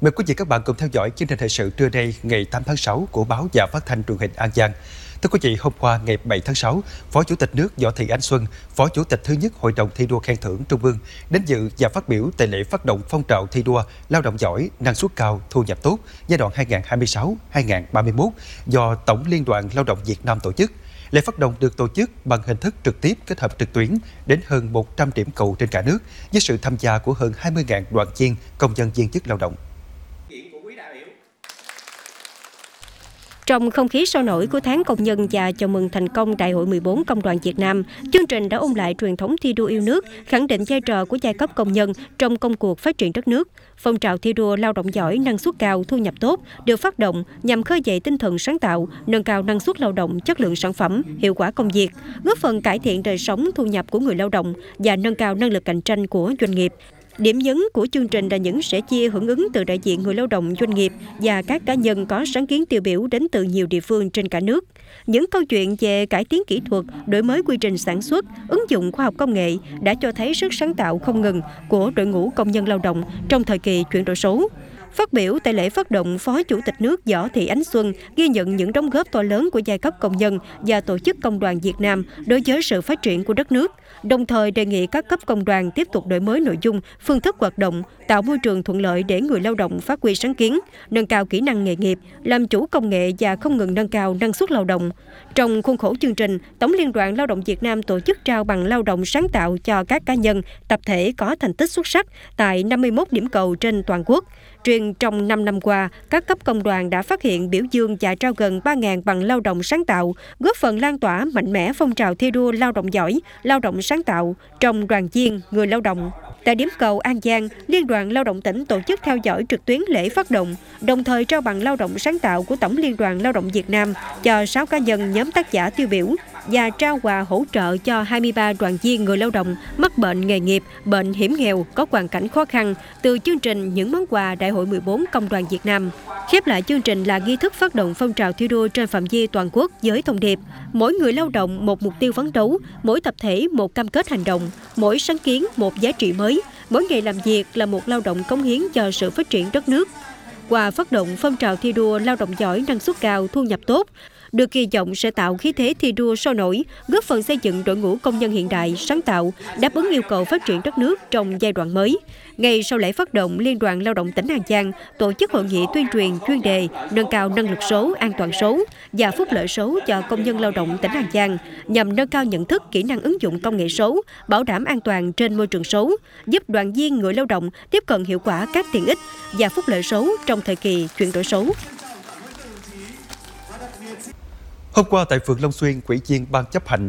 Mời quý vị các bạn cùng theo dõi chương trình thời sự trưa nay ngày 8 tháng 6 của báo và phát thanh truyền hình An Giang. Thưa quý vị, hôm qua ngày 7 tháng 6, Phó Chủ tịch nước Võ Thị Ánh Xuân, Phó Chủ tịch thứ nhất Hội đồng thi đua khen thưởng Trung ương đến dự và phát biểu tại lễ phát động phong trào thi đua lao động giỏi, năng suất cao, thu nhập tốt giai đoạn 2026-2031 do Tổng Liên đoàn Lao động Việt Nam tổ chức. Lễ phát động được tổ chức bằng hình thức trực tiếp kết hợp trực tuyến đến hơn 100 điểm cầu trên cả nước với sự tham gia của hơn 20.000 đoàn viên, công nhân viên chức lao động. Trong không khí sôi nổi của tháng công nhân và chào mừng thành công Đại hội 14 Công đoàn Việt Nam, chương trình đã ôn lại truyền thống thi đua yêu nước, khẳng định vai trò của giai cấp công nhân trong công cuộc phát triển đất nước. Phong trào thi đua lao động giỏi, năng suất cao, thu nhập tốt được phát động nhằm khơi dậy tinh thần sáng tạo, nâng cao năng suất lao động, chất lượng sản phẩm, hiệu quả công việc, góp phần cải thiện đời sống, thu nhập của người lao động và nâng cao năng lực cạnh tranh của doanh nghiệp. Điểm nhấn của chương trình là những sẻ chia hưởng ứng từ đại diện người lao động, doanh nghiệp và các cá nhân có sáng kiến tiêu biểu đến từ nhiều địa phương trên cả nước. Những câu chuyện về cải tiến kỹ thuật, đổi mới quy trình sản xuất, ứng dụng khoa học công nghệ đã cho thấy sức sáng tạo không ngừng của đội ngũ công nhân lao động trong thời kỳ chuyển đổi số. Phát biểu tại lễ phát động, Phó Chủ tịch nước Võ Thị Ánh Xuân ghi nhận những đóng góp to lớn của giai cấp công nhân và tổ chức công đoàn Việt Nam đối với sự phát triển của đất nước, đồng thời đề nghị các cấp công đoàn tiếp tục đổi mới nội dung, phương thức hoạt động, tạo môi trường thuận lợi để người lao động phát huy sáng kiến, nâng cao kỹ năng nghề nghiệp, làm chủ công nghệ và không ngừng nâng cao năng suất lao động. Trong khuôn khổ chương trình, Tổng Liên đoàn Lao động Việt Nam tổ chức trao bằng lao động sáng tạo cho các cá nhân, tập thể có thành tích xuất sắc tại 51 điểm cầu trên toàn quốc. Riêng trong 5 năm qua, các cấp công đoàn đã phát hiện, biểu dương và trao gần 3.000 bằng lao động sáng tạo, góp phần lan tỏa mạnh mẽ phong trào thi đua lao động giỏi, lao động sáng tạo trong đoàn viên, người lao động. Tại điểm cầu An Giang, Liên đoàn Lao động tỉnh tổ chức theo dõi trực tuyến lễ phát động, đồng thời trao bằng lao động sáng tạo của Tổng Liên đoàn Lao động Việt Nam cho 6 cá nhân nhóm tác giả tiêu biểu và trao quà hỗ trợ cho 23 đoàn viên người lao động mắc bệnh nghề nghiệp, bệnh hiểm nghèo có hoàn cảnh khó khăn từ chương trình Những món quà Đại hội 14 Công đoàn Việt Nam. Khép lại chương trình là nghi thức phát động phong trào thi đua trên phạm vi toàn quốc với thông điệp: mỗi người lao động một mục tiêu phấn đấu, mỗi tập thể một cam kết hành động, mỗi sáng kiến một giá trị mới, mỗi ngày làm việc là một lao động cống hiến cho sự phát triển đất nước. Qua phát động phong trào thi đua lao động giỏi, năng suất cao, thu nhập tốt, được kỳ vọng sẽ tạo khí thế thi đua sôi nổi, góp phần xây dựng đội ngũ công nhân hiện đại, sáng tạo, đáp ứng yêu cầu phát triển đất nước trong giai đoạn mới. Ngay sau lễ phát động, Liên đoàn Lao động tỉnh An Giang tổ chức hội nghị tuyên truyền chuyên đề nâng cao năng lực số, an toàn số và phúc lợi số cho công nhân lao động tỉnh An Giang, nhằm nâng cao nhận thức, kỹ năng ứng dụng công nghệ số, bảo đảm an toàn trên môi trường số, giúp đoàn viên người lao động tiếp cận hiệu quả các tiện ích và phúc lợi số trong thời kỳ chuyển đổi số. Hôm qua tại phường Long Xuyên, Ủy viên Ban chấp hành